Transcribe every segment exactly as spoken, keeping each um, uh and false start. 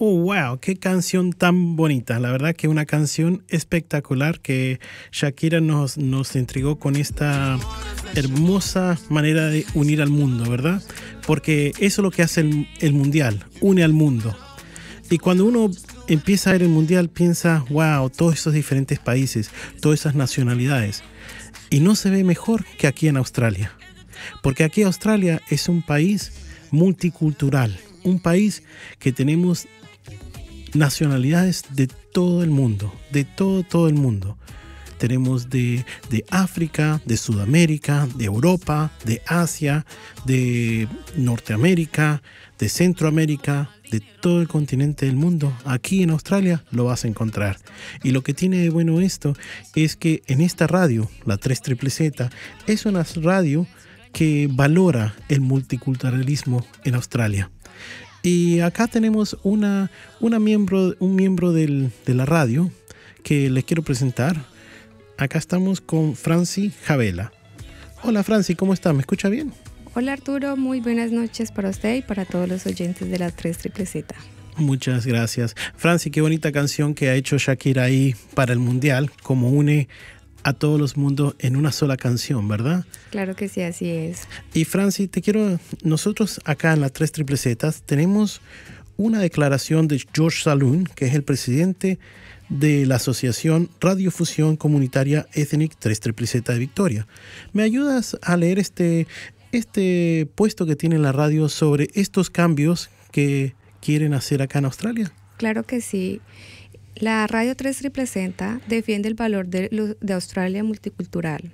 Oh, wow, qué canción tan bonita. La verdad que una canción espectacular que Shakira nos, nos entregó con esta hermosa manera de unir al mundo, ¿verdad? Porque eso es lo que hace el, el mundial, une al mundo. Y cuando uno empieza a ver el mundial, piensa, wow, todos esos diferentes países, todas esas nacionalidades. Y no se ve mejor que aquí en Australia. Porque aquí Australia es un país multicultural, un país que tenemos nacionalidades de todo el mundo, de todo, todo el mundo. Tenemos de, de África, de Sudamérica, de Europa, de Asia, de Norteamérica, de Centroamérica, de todo el continente del mundo. Aquí en Australia lo vas a encontrar. Y lo que tiene de bueno esto es que en esta radio, la tres Z Z, es una radio que valora el multiculturalismo en Australia. Y acá tenemos una, una miembro, un miembro del, de la radio que les quiero presentar. Acá estamos con Franci Javela. Hola Franci, ¿cómo está? ¿Me escucha bien? Hola Arturo, muy buenas noches para usted y para todos los oyentes de la tres Z Z. Muchas gracias. Franci, qué bonita canción que ha hecho Shakira ahí para el Mundial, como une a todos los mundos en una sola canción, ¿verdad? Claro que sí, así es. Y Franci, te quiero, nosotros acá en la tres Z Z tenemos una declaración de George Saloon, que es el presidente de la Asociación Radiofusión Comunitaria Ethnic tres Z Z de Victoria. ¿Me ayudas a leer este, este puesto que tiene la radio sobre estos cambios que quieren hacer acá en Australia? Claro que sí. La Radio tres Z Z defiende el valor de, de Australia multicultural.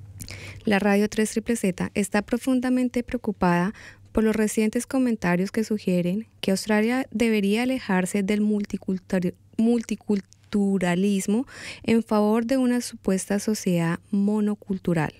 La Radio tres Z Z está profundamente preocupada por los recientes comentarios que sugieren que Australia debería alejarse del multicultur- multiculturalismo en favor de una supuesta sociedad monocultural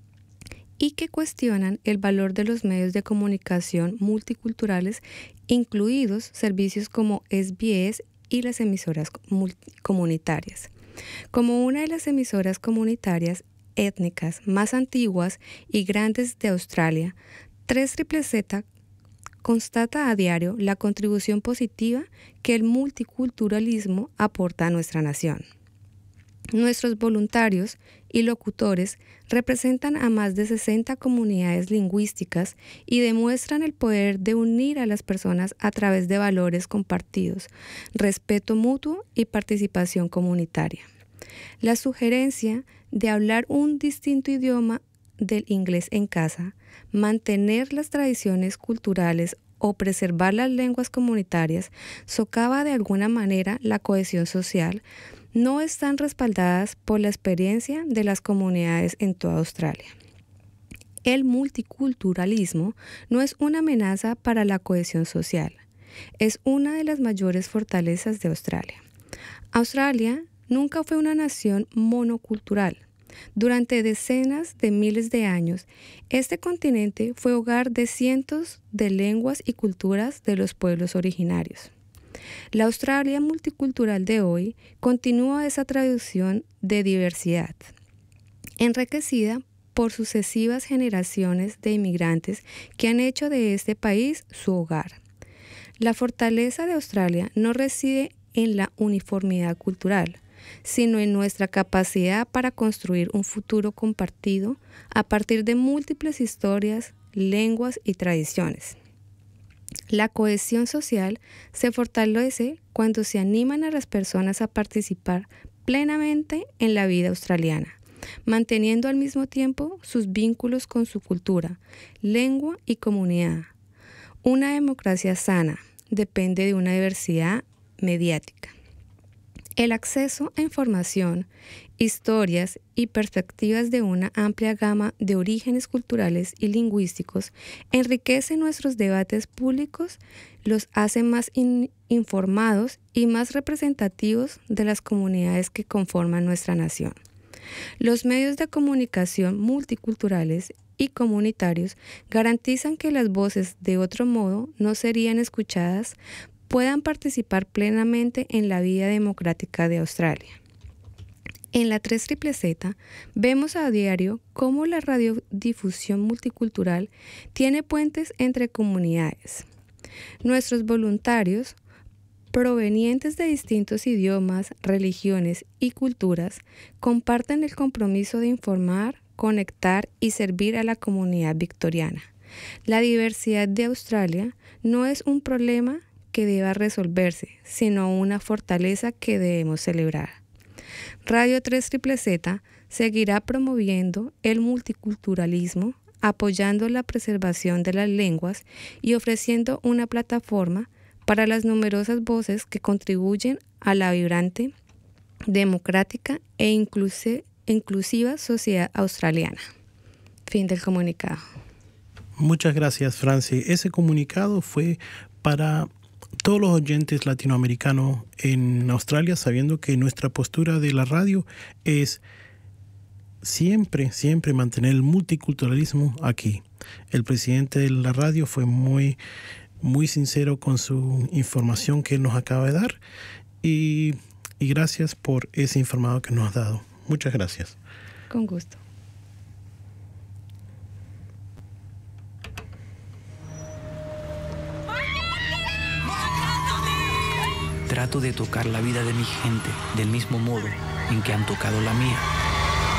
y que cuestionan el valor de los medios de comunicación multiculturales, incluidos servicios como S B S y las emisoras comunitarias. Como una de las emisoras comunitarias étnicas más antiguas y grandes de Australia, tres Z Z constata a diario la contribución positiva que el multiculturalismo aporta a nuestra nación. Nuestros voluntarios y locutores representan a más de sesenta comunidades lingüísticas y demuestran el poder de unir a las personas a través de valores compartidos, respeto mutuo y participación comunitaria. La sugerencia de hablar un distinto idioma del inglés en casa, mantener las tradiciones culturales o preservar las lenguas comunitarias socava de alguna manera la cohesión social, no están respaldadas por la experiencia de las comunidades en toda Australia. El multiculturalismo no es una amenaza para la cohesión social, es una de las mayores fortalezas de Australia. Australia nunca fue una nación monocultural. Durante decenas de miles de años, este continente fue hogar de cientos de lenguas y culturas de los pueblos originarios. La Australia multicultural de hoy continúa esa tradición de diversidad, enriquecida por sucesivas generaciones de inmigrantes que han hecho de este país su hogar. La fortaleza de Australia no reside en la uniformidad cultural, sino en nuestra capacidad para construir un futuro compartido a partir de múltiples historias, lenguas y tradiciones. La cohesión social se fortalece cuando se animan a las personas a participar plenamente en la vida australiana, manteniendo al mismo tiempo sus vínculos con su cultura, lengua y comunidad. Una democracia sana depende de una diversidad mediática. El acceso a información, historias y perspectivas de una amplia gama de orígenes culturales y lingüísticos enriquece nuestros debates públicos, los hace más in- informados y más representativos de las comunidades que conforman nuestra nación. Los medios de comunicación multiculturales y comunitarios garantizan que las voces de otro modo no serían escuchadas puedan participar plenamente en la vida democrática de Australia. En la tres Z Z vemos a diario cómo la radiodifusión multicultural tiene puentes entre comunidades. Nuestros voluntarios provenientes de distintos idiomas, religiones y culturas, comparten el compromiso de informar, conectar y servir a la comunidad victoriana. La diversidad de Australia no es un problema que deba resolverse, sino una fortaleza que debemos celebrar. Radio tres Z Z seguirá promoviendo el multiculturalismo, apoyando la preservación de las lenguas y ofreciendo una plataforma para las numerosas voces que contribuyen a la vibrante, democrática e inclusi- inclusiva sociedad australiana. Fin del comunicado. Muchas gracias, Franci. Ese comunicado fue para todos los oyentes latinoamericanos en Australia, sabiendo que nuestra postura de la radio es siempre, siempre mantener el multiculturalismo aquí. El presidente de la radio fue muy, muy sincero con su información que él nos acaba de dar y, y gracias por ese informado que nos ha dado. Muchas gracias. Con gusto. Trato de tocar la vida de mi gente del mismo modo en que han tocado la mía.